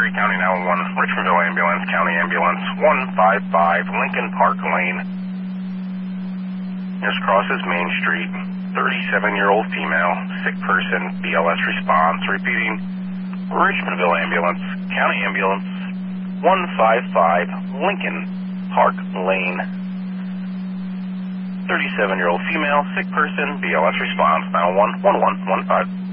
Street, County 911, Richmondville Ambulance, County Ambulance, 155 Lincoln Park Lane. This crosses Main Street, 37-year-old female, sick person, BLS response. Repeating, Richmondville Ambulance, County Ambulance, 155 Lincoln Park Lane. 37-year-old female, sick person, BLS response, 911, 1115.